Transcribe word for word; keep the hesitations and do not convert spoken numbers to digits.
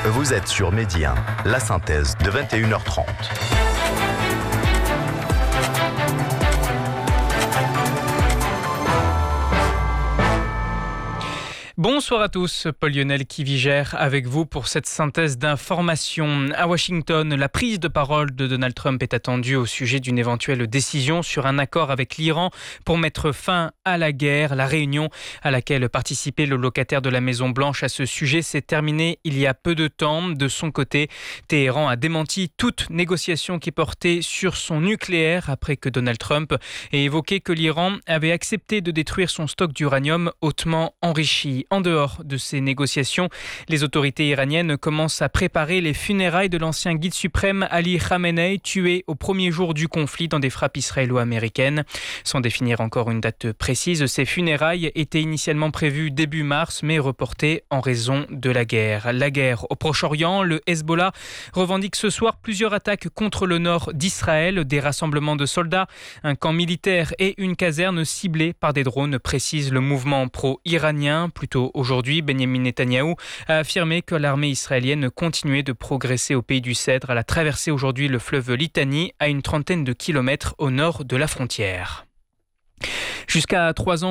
Vous êtes sur Média, la synthèse de vingt et une heures trente. Bonsoir à tous, Paul-Lionel Kivigère avec vous pour cette synthèse d'informations. À Washington, la prise de parole de Donald Trump est attendue au sujet d'une éventuelle décision sur un accord avec l'Iran pour mettre fin à la guerre. La réunion à laquelle participait le locataire de la Maison-Blanche à ce sujet s'est terminée il y a peu de temps. De son côté, Téhéran a démenti toute négociation qui portait sur son nucléaire après que Donald Trump ait évoqué que l'Iran avait accepté de détruire son stock d'uranium hautement enrichi. En dehors de ces négociations, les autorités iraniennes commencent à préparer les funérailles de l'ancien guide suprême Ali Khamenei, tué au premier jour du conflit dans des frappes israélo-américaines. Sans définir encore une date précise, ces funérailles étaient initialement prévues début mars, mais reportées en raison de la guerre. La guerre au Proche-Orient, le Hezbollah revendique ce soir plusieurs attaques contre le nord d'Israël, des rassemblements de soldats, un camp militaire et une caserne ciblée par des drones, précise le mouvement pro-iranien. Plus tôt aujourd'hui, Benyamin Netanyahou a affirmé que l'armée israélienne continuait de progresser au pays du Cèdre. Elle a traversé aujourd'hui le fleuve Litani à une trentaine de kilomètres au nord de la frontière. Jusqu'à trois ans